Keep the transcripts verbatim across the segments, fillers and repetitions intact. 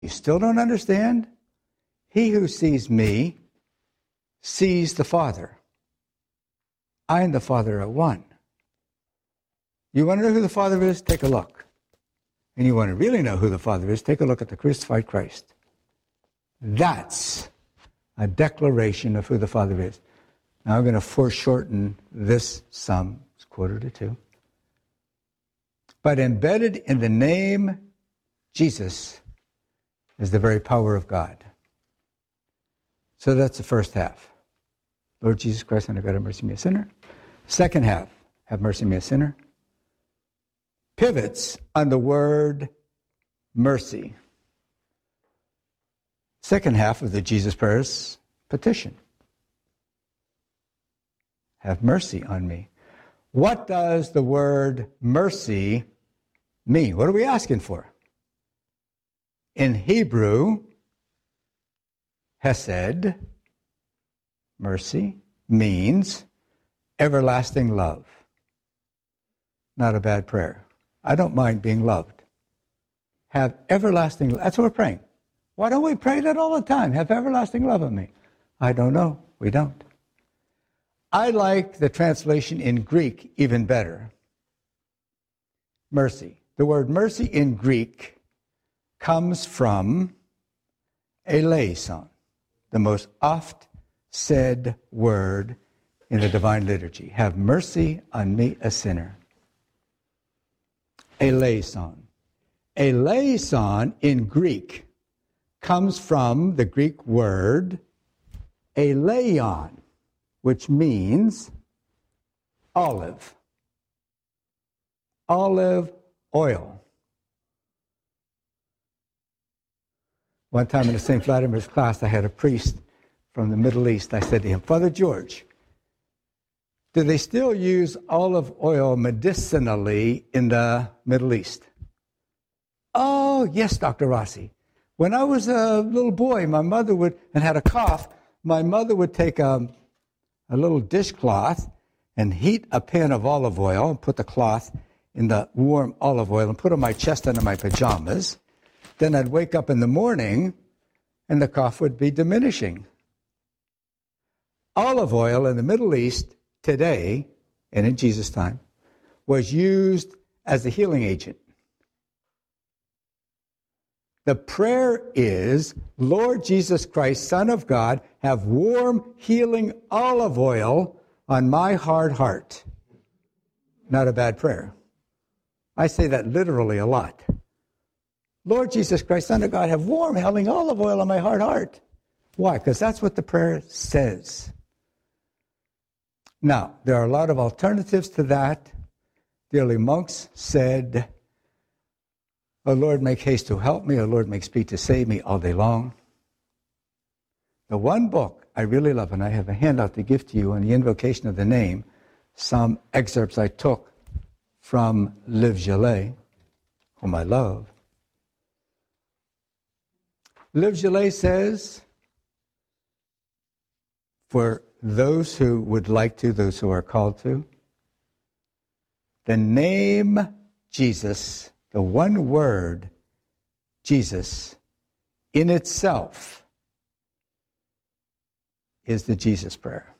You still don't understand? He who sees me sees the Father. I and the Father are one. You want to know who the Father is? Take a look. And you want to really know who the Father is? Take a look at the crucified Christ. That's a declaration of who the Father is. Now I'm going to foreshorten this some. It's quarter to two. But embedded in the name Jesus is the very power of God. So that's the first half. Lord Jesus Christ, Son of God, have mercy on me, a sinner. Second half, have mercy on me, a sinner. Pivots on the word mercy. Second half of the Jesus prayers, petition. Have mercy on me. What does the word mercy mean? What are we asking for? In Hebrew, hesed, mercy, means everlasting love. Not a bad prayer. I don't mind being loved. Have everlasting love. That's what we're praying. Why don't we pray that all the time? Have everlasting love on me. I don't know. We don't. I like the translation in Greek even better. Mercy. The word mercy in Greek comes from eleison, the most oft said word in the divine liturgy. Have mercy on me, a sinner. Eleison. Eleison in Greek comes from the Greek word eleion, which means olive. Olive oil. One time in the Saint Vladimir's class, I had a priest from the Middle East. I said to him, Father George, do they still use olive oil medicinally in the Middle East? Oh, yes, Doctor Rossi. When I was a little boy, my mother would, and had a cough, my mother would take a, a little dishcloth and heat a pan of olive oil and put the cloth in the warm olive oil and put it on my chest under my pajamas. Then I'd wake up in the morning and the cough would be diminishing. Olive oil in the Middle East today, and in Jesus' time, was used as a healing agent. The prayer is, Lord Jesus Christ, Son of God, have warm, healing olive oil on my hard heart. Not a bad prayer. I say that literally a lot. Lord Jesus Christ, Son of God, have warm, healing olive oil on my hard heart. Why? Because that's what the prayer says. Now, there are a lot of alternatives to that. The early monks said, O Lord, make haste to help me. O Lord, make speed to save me all day long. The one book I really love, and I have a handout to give to you on the invocation of the name, some excerpts I took from Liv Gillet, whom I love. Liv Gillet says, for those who would like to, those who are called to, the name Jesus, the one word, Jesus, in itself is the Jesus prayer.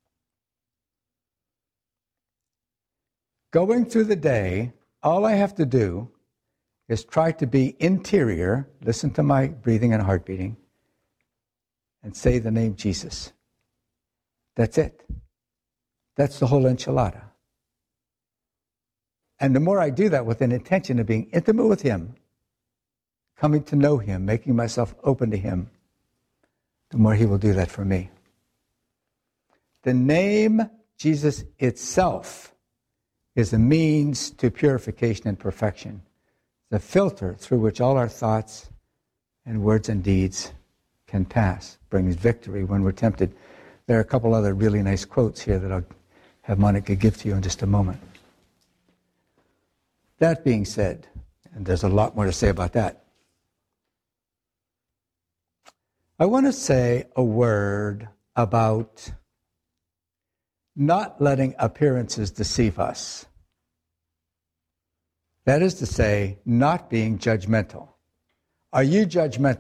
Going through the day, all I have to do is try to be interior, listen to my breathing and heart beating, and say the name Jesus. That's it. That's the whole enchilada. And the more I do that with an intention of being intimate with Him, coming to know Him, making myself open to Him, the more He will do that for me. The name Jesus itself is a means to purification and perfection. The filter through which all our thoughts and words and deeds can pass, brings victory when we're tempted. There are a couple other really nice quotes here that I'll have Monica give to you in just a moment. That being said, and there's a lot more to say about that, I want to say a word about not letting appearances deceive us. That is to say, not being judgmental. Are you judgmental?